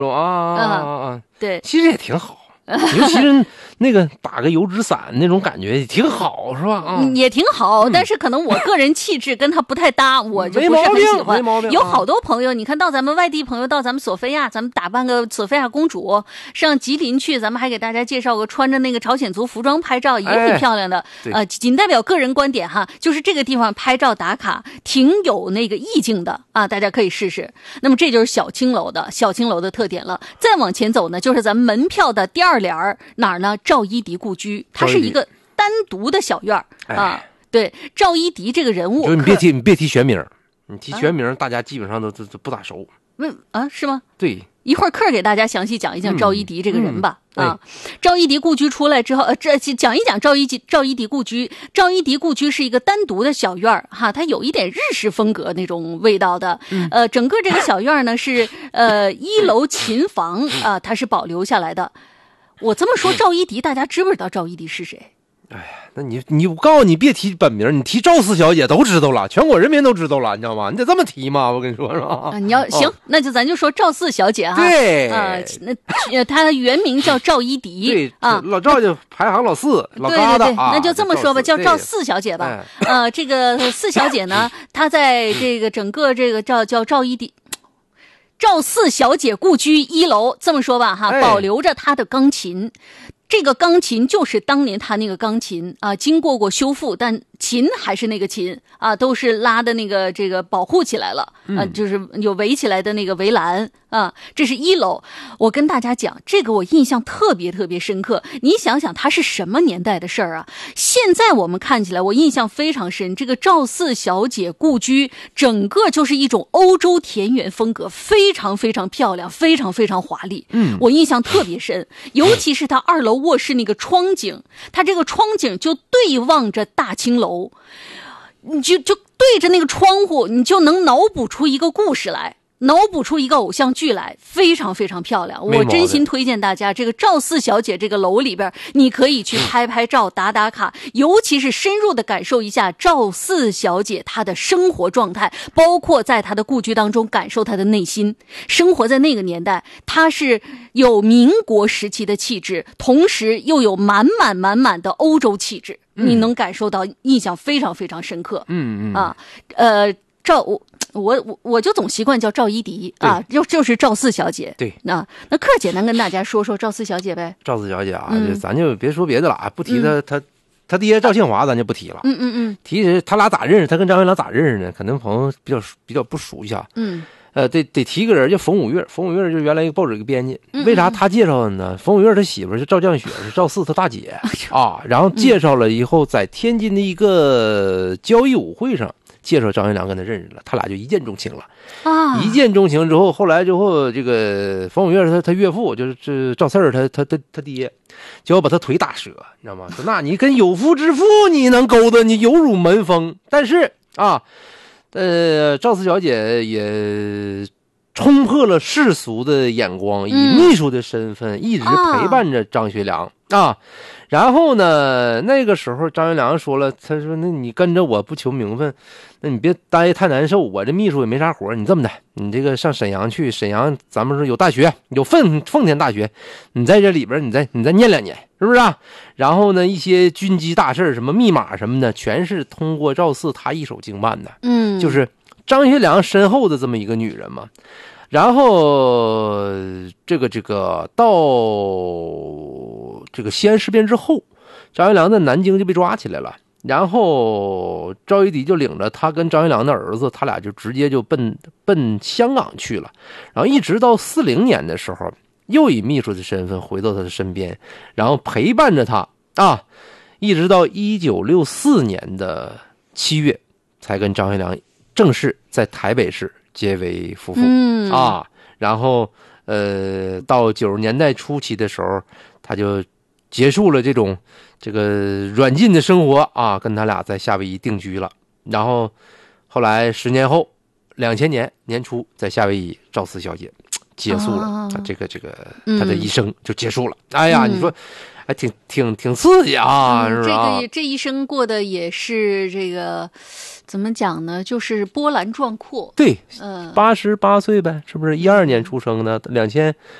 对， 其实也挺好。尤其是那个打个油纸伞那种感觉也挺好，是吧？ 也挺好，但是可能我个人气质跟他不太搭，我就不是很喜欢。 没毛病。 有好多朋友，你看到咱们外地朋友到咱们索菲亚，咱们打扮个索菲亚公主上吉林去，咱们还给大家介绍个穿着那个朝鲜族服装拍照，也挺漂亮的。仅代表个人观点哈，就是这个地方拍照打卡挺有那个意境的啊，大家可以试试。那么这就是小青楼的特点了。再往前走呢，就是咱们门票的第二联哪儿呢？赵一荻故居，它是一个单独的小院啊。对，赵一荻这个人物， 你别提全名，你提全名，大家基本上都不咋熟。 是吗？ 对， 一会儿课给大家详细讲一讲赵一荻这个人吧。赵一荻故居出来之后，这讲一讲赵一荻故居。赵一荻故居是一个单独的小院哈，它有一点日式风格那种味道的。整个这个小院呢是一楼琴房啊，它是保留下来的。我这么说，赵一荻大家知不知道赵一荻是谁？ 哎呀，那我告诉你，别提本名，你提赵四小姐都知道了，全国人民都知道了，你知道吗？你得这么提嘛，我跟你说是吧？ 你要行，那咱就说赵四小姐哈。 对那她原名叫赵一荻。 对啊，老赵就排行老四，老疙瘩。 对，那就这么说吧，叫赵四小姐吧。这个四小姐呢，她在这个整个这个叫赵一荻。赵四小姐故居一楼，这么说吧哈，保留着她的钢琴。这个钢琴就是当年他那个钢琴啊，经过修复，但琴还是那个琴啊，都是拉的那个这个保护起来了啊，就是有围起来的那个围栏啊。这是一楼，我跟大家讲，这个我印象特别深刻。你想想，它是什么年代的事儿啊？现在我们看起来，我印象非常深。这个赵四小姐故居，整个就是一种欧洲田园风格，非常漂亮，非常华丽。我印象特别深，尤其是它二楼卧室那个窗景，它这个窗景就对望着大青楼，你就对着那个窗户，你就能脑补出一个故事来，脑补出一个偶像剧来，非常漂亮。我真心推荐大家，这个赵四小姐这个楼里边，你可以去拍照打卡，尤其是深入的感受一下赵四小姐她的生活状态，包括在她的故居当中感受她的内心。生活在那个年代，她是有民国时期的气质，同时又有满满的欧洲气质，你能感受到，印象非常深刻。我就总习惯叫赵一荻啊，就是赵四小姐。 对， 那克儿简单跟大家说说赵四小姐呗。 赵四小姐啊，咱就别说别的了，不提他爹赵庆华，咱就不提了。提他俩咋认识？他跟张学良咋认识呢？可能朋友比较不熟悉啊。得提个人叫冯五岳，冯五岳就是原来一个报纸一个编辑。为啥他介绍的呢？冯五岳他媳妇是赵绛雪，是赵四他大姐啊。然后介绍了以后，在天津的一个交谊舞会上。介绍张学良跟他认识了，他俩就一见钟情了啊！一见钟情之后，后来这个冯五岳他岳父就是赵四儿他爹，就要把他腿打折，你知道吗？说那你跟有妇之夫你能勾搭，你有辱门风。但是啊，赵四小姐也冲破了世俗的眼光，以秘书的身份一直陪伴着张学良啊。然后呢，那个时候张学良说了，他说那你跟着我不求名分，那你别待太难受，我这秘书也没啥活，你这么的，你这个上沈阳去，沈阳咱们说有大学，有奉天大学，你在这里边你再念2年，是不是啊？然后呢，一些军机大事什么密码什么的，全是通过赵四他一手经办的。就是张学良身后的这么一个女人嘛。然后这个到这个西安事变之后，张学良在南京就被抓起来了，然后赵一荻就领着他跟张学良的儿子，他俩就直接就奔香港去了。然后一直到40年的时候，又以秘书的身份回到他的身边，然后陪伴着他啊，一直到1964年的7月，才跟张学良正式在台北市结为夫妇啊。然后到90年代初期的时候，他就结束了这个软禁的生活啊，跟他俩在夏威夷定居了。然后后来10年后，2000年年初，在夏威夷赵四小姐结束了这个他的一生就结束了。哎呀，你说还挺刺激啊，是吧？ 这一生过得也是这个怎么讲呢？就是波澜壮阔。 对，88岁呗，是不是？12年出生的，